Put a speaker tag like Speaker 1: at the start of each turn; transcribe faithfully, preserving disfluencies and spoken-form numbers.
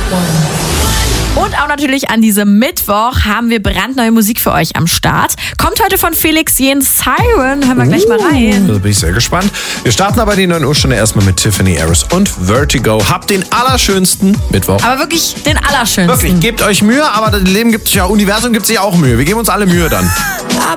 Speaker 1: Und auch natürlich an diesem Mittwoch haben wir brandneue Musik für euch am Start. Kommt heute von Felix Jähn, Siren. Hören wir gleich mal rein.
Speaker 2: Da bin ich sehr gespannt. Wir starten aber die neun Uhr Stunde erstmal mit Tiffany Harris und Vertigo. Habt den allerschönsten Mittwoch.
Speaker 1: Aber wirklich den allerschönsten.
Speaker 2: Wirklich, gebt euch Mühe, aber das Leben gibt sich ja, Universum gibt sich auch Mühe. Wir geben uns alle Mühe dann.